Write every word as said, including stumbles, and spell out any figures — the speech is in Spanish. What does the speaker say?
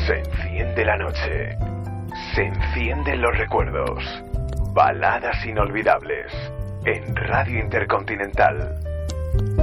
Se enciende la noche. Se encienden los recuerdos. Baladas inolvidables. En Radio Intercontinental.